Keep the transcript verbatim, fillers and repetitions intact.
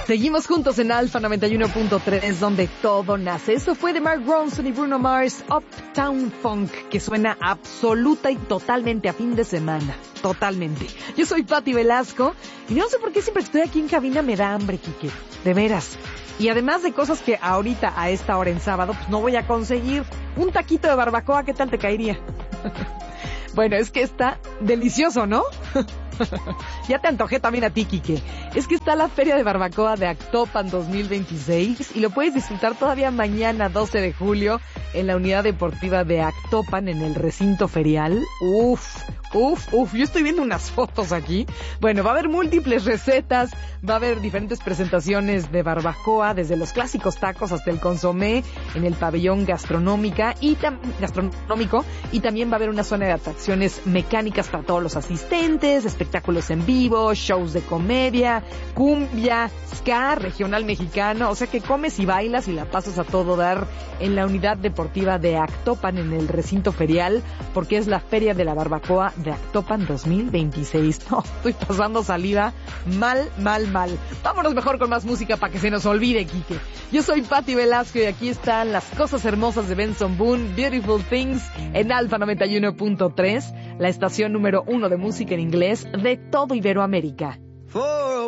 Seguimos juntos en Alfa noventa y uno punto tres, donde todo nace. Eso fue de Mark Ronson y Bruno Mars, Uptown Funk, que suena absoluta y totalmente a fin de semana. Totalmente. Yo soy Pati Velasco y no sé por qué siempre que estoy aquí en cabina me da hambre, Quique. De veras. Y además de cosas que ahorita a esta hora en sábado pues no voy a conseguir. Un taquito de barbacoa, ¿qué tal te caería? Bueno, es que está delicioso, ¿no? Ya te antojé también a ti, Quique. Es que está la Feria de Barbacoa de Actopan dos mil veintiséis y lo puedes disfrutar todavía mañana, doce de julio, en la unidad deportiva de Actopan, en el recinto ferial. Uf, uf, uf, yo estoy viendo unas fotos aquí. Bueno, va a haber múltiples recetas, va a haber diferentes presentaciones de barbacoa, desde los clásicos tacos hasta el consomé, en el pabellón gastronómica y tam- gastronómico, y también va a haber una zona de atracciones mecánicas para todos los asistentes, espectáculos en vivo, shows de comedia, cumbia, ska, regional mexicano, o sea que comes y bailas y la pasas a todo dar en la unidad deportiva de Actopan, en el recinto ferial, porque es la Feria de la Barbacoa de Actopan dos mil veintiséis. No, estoy pasando salida mal, mal, mal. Vámonos mejor con más música para que se nos olvide, Quique. Yo soy Pati Velasco y aquí están las cosas hermosas de Benson Boone, Beautiful Things, en Alfa noventa y uno punto tres, la estación número uno de música en inglés de todo Iberoamérica. For